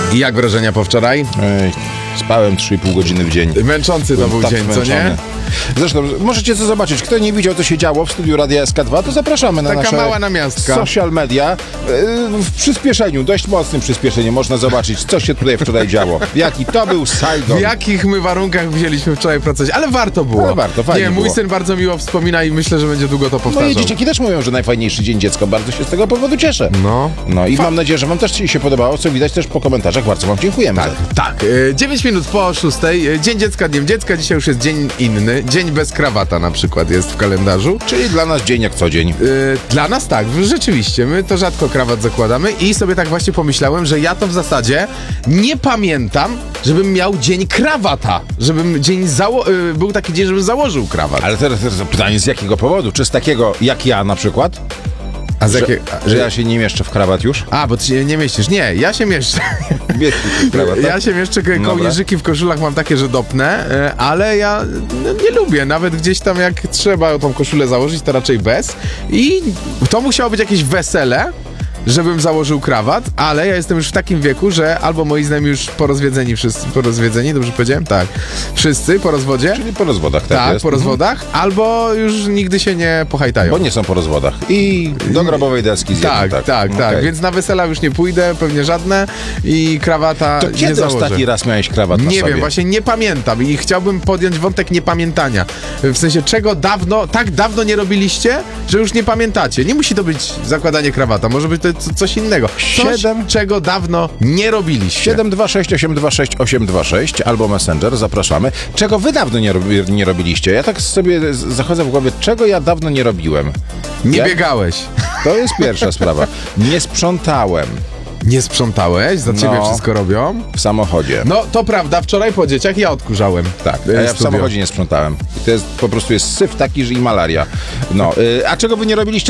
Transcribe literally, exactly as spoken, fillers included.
I jak wrażenia po wczoraj? Ej, spałem trzy i pół godziny w dzień. Męczący to był tak dzień, zmęczony. co nie? Zresztą możecie co zobaczyć. Kto nie widział, co się działo w studiu Radia S K dwa, to zapraszamy na Taka nasze mała namiastka. social media. Yy, W przyspieszeniu, dość mocnym przyspieszeniu można zobaczyć, co się tutaj wczoraj działo. Jaki to był Saigon. W jakich my warunkach wzięliśmy wczoraj pracować, ale warto było. Ale warto, fajnie Nie, mój było. syn bardzo miło wspomina i myślę, że będzie długo to powtarzał. Moje dzieciaki też mówią, że najfajniejszy dzień dziecka. Bardzo się z tego powodu cieszę. No. No i mam nadzieję, że wam też się podobało, co widać też po komentarzach. Bardzo wam dziękujemy. Tak, tak. E, dziewięć minut po szóstej. E, Dzień dziecka, dniem dziecka. Dzisiaj już jest dzień inny. Dzień bez krawata na przykład jest w kalendarzu. Czyli dla nas dzień jak co dzień. E, Dla nas tak, rzeczywiście. My to rzadko krawat zakładamy i sobie tak właśnie pomyślałem, że ja to w zasadzie nie pamiętam, żebym miał dzień krawata. Żebym dzień zało- e, był taki dzień, żebym założył krawat. Ale teraz, teraz pytanie, z jakiego powodu? Czy z takiego jak ja na przykład? A z Że, jakie... że ja się nie mieszczę w krawat już? A, bo ty się nie mieścisz. Nie, ja się mieszczę. Mieścisz się w krawat, tak? Ja się mieszczę, ko- kołnierzyki w koszulach mam takie, że dopnę, e, ale ja no, nie lubię. Nawet gdzieś tam jak trzeba tą koszulę założyć, to raczej bez. I to musiało być jakieś wesele, żebym założył krawat, ale ja jestem już w takim wieku, że albo moi znajomi już porozwiedzeni wszyscy, porozwiedzeni, dobrze powiedziałem? Tak. Wszyscy po rozwodzie. Czyli po rozwodach, tak, Tak, jest. po rozwodach, albo już nigdy się nie pohajtają. Bo nie są po rozwodach. I do grobowej deski zjedą, Tak, tak, tak, tak. Okej. Więc na wesela już nie pójdę, pewnie żadne i krawata To nie kiedy założę. ostatni raz miałeś krawat na Nie sobie? wiem, właśnie nie pamiętam i chciałbym podjąć wątek niepamiętania. W sensie, czego dawno, tak dawno nie robiliście, że już nie pamiętacie. Nie musi to być zakładanie krawata, może być to c- coś innego. Coś, Siedem- czego dawno nie robiliście. siedem dwa sześć osiem dwa sześć osiem dwa sześć albo Messenger, zapraszamy. Czego wy dawno nie, robi, nie robiliście? Ja tak sobie z- zachodzę w głowie, czego ja dawno nie robiłem. Nie Ja- biegałeś. To jest pierwsza sprawa. Nie sprzątałem Nie sprzątałeś, za ciebie No. wszystko robią. w samochodzie. No, to prawda, wczoraj po dzieciach ja odkurzałem. Tak, a e, ja w studio. samochodzie nie sprzątałem. I to jest po prostu jest syf taki, że i malaria. No, y, a czego wy nie robiliście